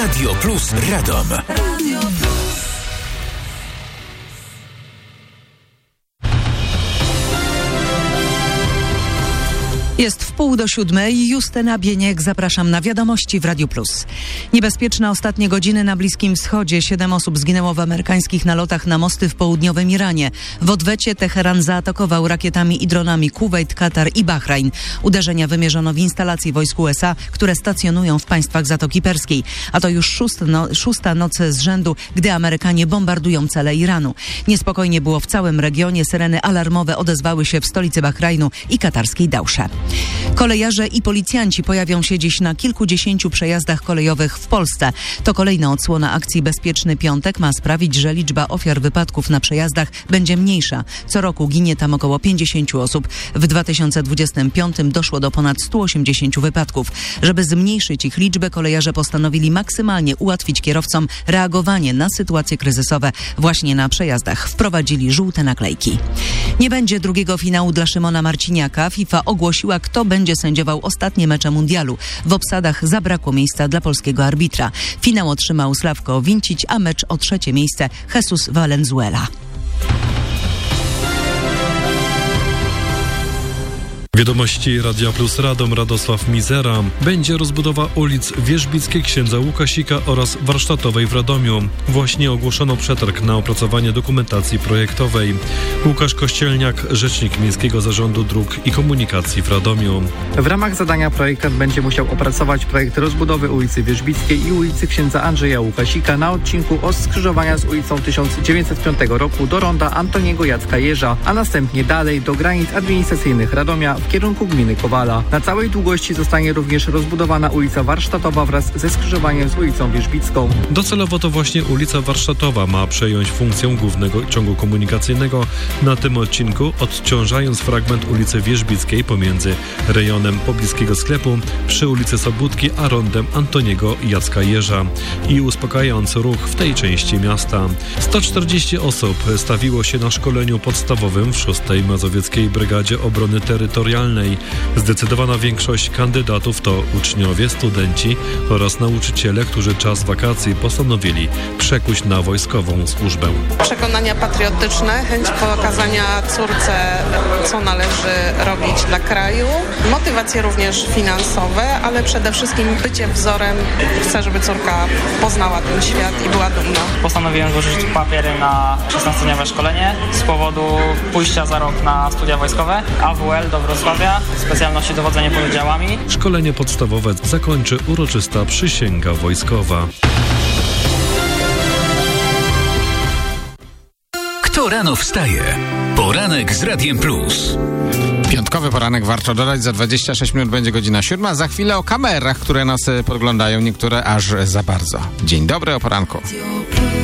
Radio Plus Radom. Jest 6:30. Justyna Bieniek, zapraszam na wiadomości w Radiu Plus. Niebezpieczne ostatnie godziny na Bliskim Wschodzie. 7 osób zginęło w amerykańskich nalotach na mosty w południowym Iranie. W odwecie Teheran zaatakował rakietami i dronami Kuwejt, Katar i Bahrajn. Uderzenia wymierzono w instalacje wojsk USA, które stacjonują w państwach Zatoki Perskiej. A to już szósta noc z rzędu, gdy Amerykanie bombardują cele Iranu. Niespokojnie było w całym regionie. Syreny alarmowe odezwały się w stolicy Bahrajnu i katarskiej Dausze. Kolejarze i policjanci pojawią się dziś na kilkudziesięciu przejazdach kolejowych w Polsce. To kolejna odsłona akcji Bezpieczny Piątek ma sprawić, że liczba ofiar wypadków na przejazdach będzie mniejsza. Co roku ginie tam około 50 osób. W 2025 doszło do ponad 180 wypadków. Żeby zmniejszyć ich liczbę, kolejarze postanowili maksymalnie ułatwić kierowcom reagowanie na sytuacje kryzysowe właśnie na przejazdach. Wprowadzili żółte naklejki. Nie będzie drugiego finału dla Szymona Marciniaka. FIFA ogłosiła, kto będzie sędziował ostatnie mecze mundialu. W obsadach zabrakło miejsca dla polskiego arbitra. Finał otrzymał Sławko Wincić, a mecz o 3. miejsce Jesus Valenzuela. Wiadomości Radia Plus Radom, Radosław Mizera. Będzie rozbudowa ulic Wierzbickiej, Księdza Łukasika oraz Warsztatowej w Radomiu. Właśnie ogłoszono przetarg na opracowanie dokumentacji projektowej. Łukasz Kościelniak, rzecznik Miejskiego Zarządu Dróg i Komunikacji w Radomiu. W ramach zadania projektant będzie musiał opracować projekt rozbudowy ulicy Wierzbickiej i ulicy Księdza Andrzeja Łukasika na odcinku od skrzyżowania z ulicą 1905 roku do ronda Antoniego Jacka Jeża, a następnie dalej do granic administracyjnych Radomia w kierunku gminy Kowala. Na całej długości zostanie również rozbudowana ulica Warsztatowa wraz ze skrzyżowaniem z ulicą Wierzbicką. Docelowo to właśnie ulica Warsztatowa ma przejąć funkcję głównego ciągu komunikacyjnego na tym odcinku, odciążając fragment ulicy Wierzbickiej pomiędzy rejonem pobliskiego sklepu przy ulicy Sobótki a rondem Antoniego Jacka Jeża i uspokajając ruch w tej części miasta. 140 osób stawiło się na szkoleniu podstawowym w 6. Mazowieckiej Brygadzie Obrony Terytorialnej. Zdecydowana większość kandydatów to uczniowie, studenci oraz nauczyciele, którzy czas wakacji postanowili przekuć na wojskową służbę. Przekonania patriotyczne, chęć pokazania córce, co należy robić dla kraju, motywacje również finansowe, ale przede wszystkim bycie wzorem. Chcę, żeby córka poznała ten świat i była dumna. Postanowiłem złożyć papiery na 16-dniowe szkolenie z powodu pójścia za rok na studia wojskowe, AWL do Wrocławia, specjalności dowodzenie pododdziałami. Szkolenie podstawowe zakończy uroczysta przysięga wojskowa. Kto rano wstaje? Poranek z Radiem Plus. Piątkowy poranek warto dodać, za 26 minut będzie godzina 7. Za chwilę o kamerach, które nas podglądają, niektóre aż za bardzo. Dzień dobry, o poranku.